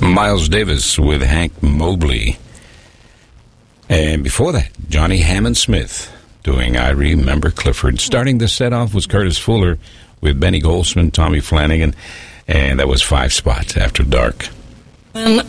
Miles Davis with Hank Mobley. And before that, Johnny Hammond Smith doing I Remember Clifford. Starting the set off was Curtis Fuller with Benny Goldsman, Tommy Flanagan, and that was 5 Spots After Dark. And